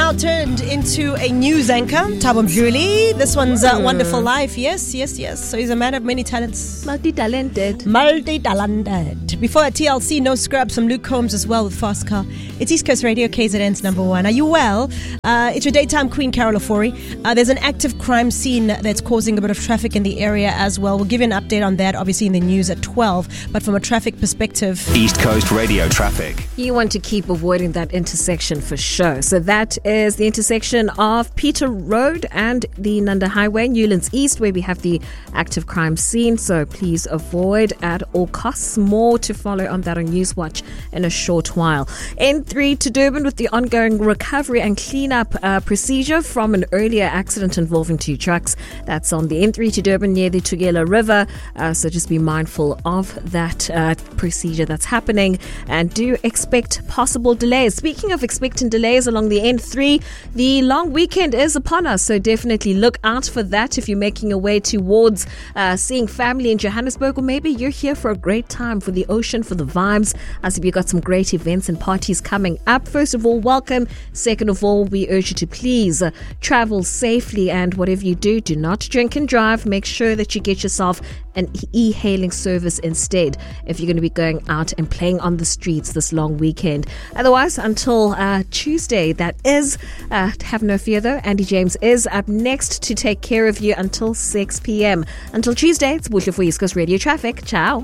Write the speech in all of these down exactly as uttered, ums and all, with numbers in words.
now turned into a news anchor, Thabo Mdluli. This one's a wonderful life. Yes, yes, yes. So he's a man of many talents. Multi-talented. Multi-talented. Before T L C, No Scrubs from Luke Combs as well with Fast Car. It's East Coast Radio, K Z N's number one. Are you well? Uh, it's your daytime queen, Carol Ofori. Uh, there's an active crime scene that's causing a bit of traffic in the area as well. We'll give you an update on that, obviously, in the news at twelve. But from a traffic perspective... East Coast Radio traffic. You want to keep avoiding that intersection for sure. So that is the intersection of Peter Road and the Nanda Highway, Newlands East, where we have the active crime scene. So please avoid at all costs. More to follow on that on Newswatch in a short while. N three to Durban with the ongoing recovery and cleanup uh, procedure from an earlier accident involving two trucks. That's on the N three to Durban near the Tugela River. Uh, so just be mindful of that uh, procedure that's happening and do expect possible delays. Speaking of expecting delays along the N three, the long weekend is upon us, so definitely look out for that if you're making your way towards uh, seeing family in Johannesburg, or maybe you're here for a great time, for the ocean, for the vibes. As if you've got some great events and parties coming up. First of all, welcome. Second of all, we urge you to please uh, travel safely, and whatever you do, do not drink and drive. Make sure that you get yourself an e-hailing service instead if you're going to be going out and playing on the streets this long weekend. Otherwise, until uh, Tuesday, that is, uh, have no fear though, Andy James is up next to take care of you until six p.m. Until Tuesday, it's Bushla for East Coast Radio Traffic. Ciao.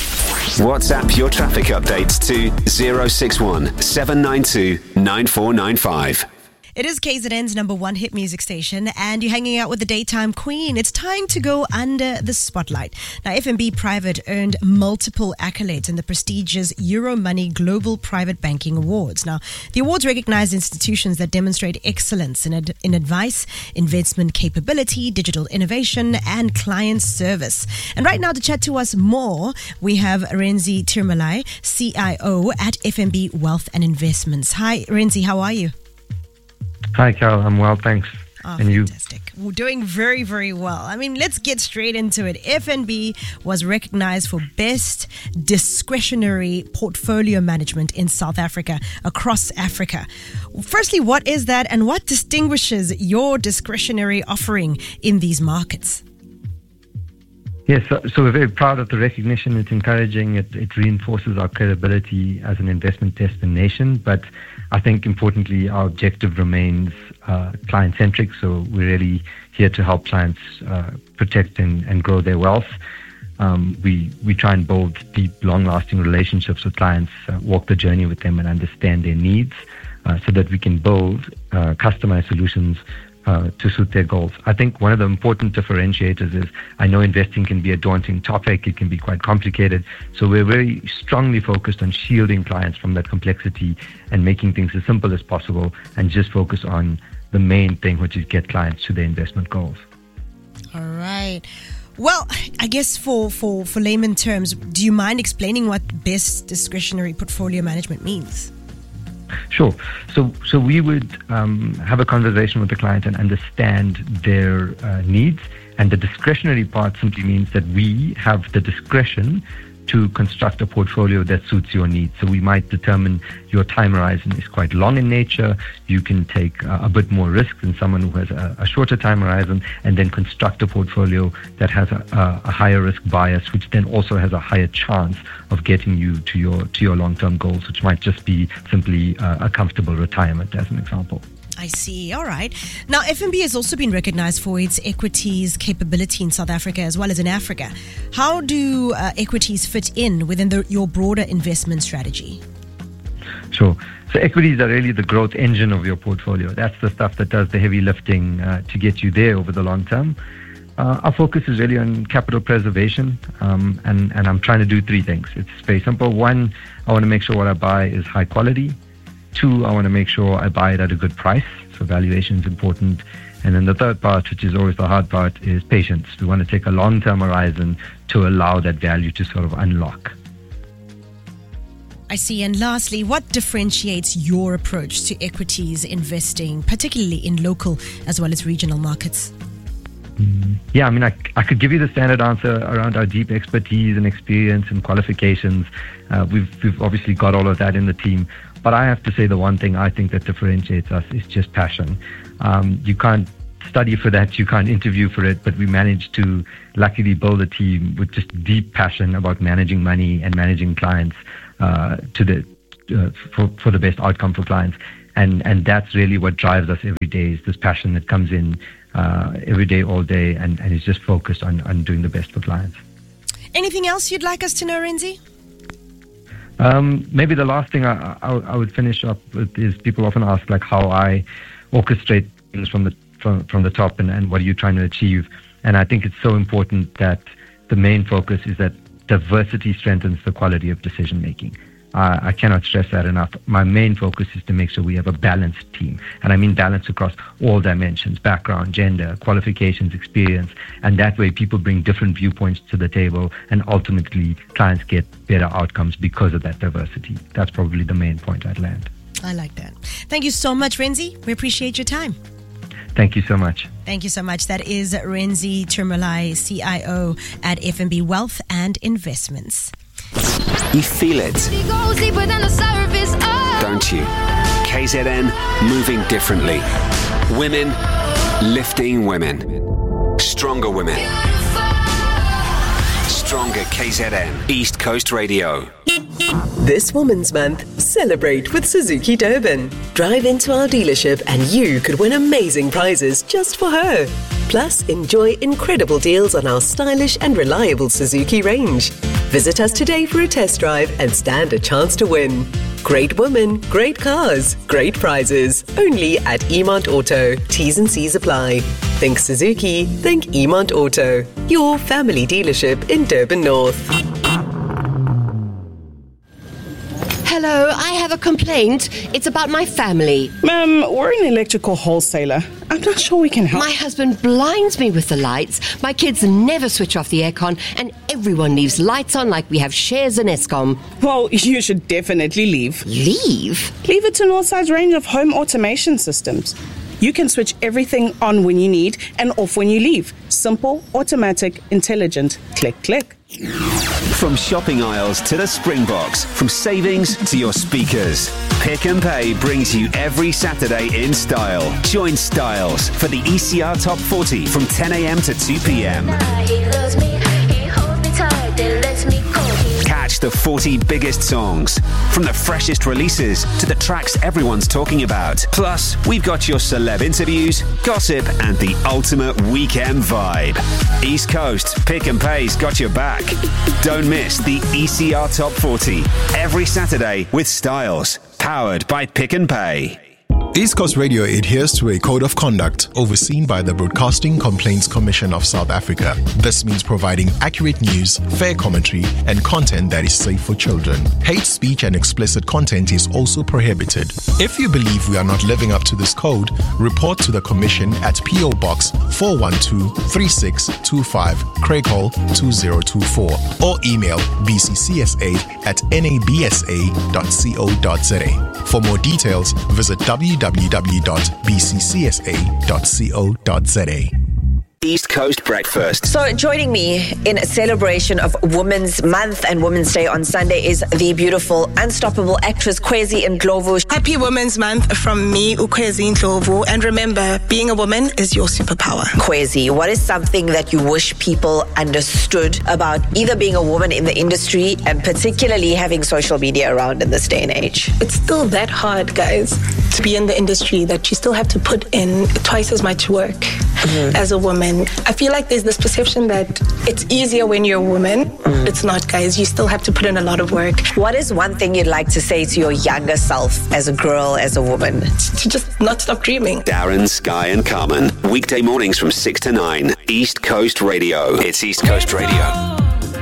WhatsApp your traffic updates to zero six one seven nine two nine four nine five. It is K Z N's number one hit music station, and you're hanging out with the daytime queen. It's time to go under the spotlight. Now, F N B Private earned multiple accolades in the prestigious Euromoney Global Private Banking Awards. Now, the awards recognize institutions that demonstrate excellence in, ad- in advice, investment capability, digital innovation, and client service. And right now, to chat to us more, we have Renzi Tirmalai, C I O at F N B Wealth and Investments. Hi, Renzi, how are you? Hi, Carol. I'm well, thanks. Oh, and you? Fantastic. We're doing very, very well. I mean, let's get straight into it. F N B was recognized for best discretionary portfolio management in South Africa, across Africa. Firstly, what is that, and what distinguishes your discretionary offering in these markets? Yes, so, so we're very proud of the recognition. It's encouraging. It, it reinforces our credibility as an investment destination. But I think importantly, our objective remains uh, client-centric. So we're really here to help clients uh, protect and, and grow their wealth. Um, we we try and build deep, long-lasting relationships with clients, uh, walk the journey with them, and understand their needs, uh, so that we can build uh, customized solutions Uh, to suit their goals. I think one of the important differentiators is, I know investing can be a daunting topic, it can be quite complicated, so we're very strongly focused on shielding clients from that complexity and making things as simple as possible, and just focus on the main thing, which is get clients to their investment goals. All right. Well, I guess for, for, for layman terms, do you mind explaining what best discretionary portfolio management means? Sure. So so we would um, have a conversation with the client and understand their uh, needs. And the discretionary part simply means that we have the discretion to construct a portfolio that suits your needs. So we might determine your time horizon is quite long in nature. You can take uh, a bit more risk than someone who has a, a shorter time horizon, and then construct a portfolio that has a, a, a higher risk bias, which then also has a higher chance of getting you to your to your long-term goals, which might just be simply uh, a comfortable retirement, as an example. I see. All right. Now, F N B has also been recognized for its equities capability in South Africa as well as in Africa. How do uh, equities fit in within the, your broader investment strategy? Sure. So equities are really the growth engine of your portfolio. That's the stuff that does the heavy lifting uh, to get you there over the long term. Uh, our focus is really on capital preservation, um, and, and I'm trying to do three things. It's very simple. One, I want to make sure what I buy is high quality. Two, I want to make sure I buy it at a good price. So valuation is important. And then the third part, which is always the hard part, is patience. We want to take a long-term horizon to allow that value to sort of unlock. I see. And lastly, what differentiates your approach to equities investing, particularly in local as well as regional markets? Mm, yeah, I mean, I, I could give you the standard answer around our deep expertise and experience and qualifications. Uh, we've, we've obviously got all of that in the team. But I have to say the one thing I think that differentiates us is just passion. Um, you can't study for that, you can't interview for it, but we managed to luckily build a team with just deep passion about managing money and managing clients uh, to the uh, for, for the best outcome for clients. And and that's really what drives us every day, is this passion that comes in uh, every day, all day, and, and is just focused on, on doing the best for clients. Anything else you'd like us to know, Renzi? Um, maybe the last thing I, I, I would finish up with is people often ask like how I orchestrate things from the from, from the top and, and what are you trying to achieve. And I think it's so important that the main focus is that diversity strengthens the quality of decision making. Uh, I cannot stress that enough. My main focus is to make sure we have a balanced team. And I mean balanced across all dimensions, background, gender, qualifications, experience. And that way people bring different viewpoints to the table and ultimately clients get better outcomes because of that diversity. That's probably the main point I'd land. I like that. Thank you so much, Renzi. We appreciate your time. Thank you so much. Thank you so much. That is Renzi Termolai, C I O at F N B Wealth and Investments. You feel it, don't you? K Z N, moving differently. Women, lifting women. Stronger women. Stronger K Z N, East Coast Radio. This Women's Month, celebrate with Suzuki Durban. Drive into our dealership and you could win amazing prizes just for her. Plus, enjoy incredible deals on our stylish and reliable Suzuki range. Visit us today for a test drive and stand a chance to win. Great women, great cars, great prizes. Only at Emont Auto. T's and C's apply. Think Suzuki, think Emont Auto. Your family dealership in Durban North. Hello, I have a complaint. It's about my family. Ma'am, we're an electrical wholesaler. I'm not sure we can help. My husband blinds me with the lights. My kids never switch off the aircon, and everyone leaves lights on like we have shares in Eskom. Well, you should definitely leave. Leave? Leave it to Northside's range of home automation systems. You can switch everything on when you need and off when you leave. Simple, automatic, intelligent. Click, click. From shopping aisles to the Springboks, from savings to your speakers, Pick and Pay brings you every Saturday in style. Join Styles for the E C R Top forty from ten a.m. to two p.m. Catch the forty biggest songs, from the freshest releases to the tracks everyone's talking about. Plus, we've got your celeb interviews, gossip, and the ultimate weekend vibe. East Coast, Pick and Pay's got your back. Don't miss the E C R Top forty every Saturday with Styles, powered by Pick and Pay. East Coast Radio adheres to a code of conduct overseen by the Broadcasting Complaints Commission of South Africa. This means providing accurate news, fair commentary, and content that is safe for children. Hate speech and explicit content is also prohibited. If you believe we are not living up to this code, report to the Commission at P O Box four one two, three six two five, Craighall two zero two four, or email b c c s a at n a b s a dot co dot z a. For more details, visit w w w dot b c c s a dot co dot z a. East Coast Breakfast. So joining me in a celebration of Women's Month and Women's Day on Sunday is the beautiful, unstoppable actress Kwezi Ndlovu. Happy Women's Month from me, Ukwezi Ndlovu. And remember, being a woman is your superpower. Kwezi, what is something that you wish people understood about either being a woman in the industry and particularly having social media around in this day and age? It's still that hard, guys, to be in the industry that you still have to put in twice as much work mm-hmm. as a woman. I feel like there's this perception that it's easier when you're a woman. Mm. It's not, guys. You still have to put in a lot of work. What is one thing you'd like to say to your younger self as a girl, as a woman? To just not stop dreaming. Darren, Sky and Carmen. Weekday mornings from six to nine. East Coast Radio. It's East Coast Radio.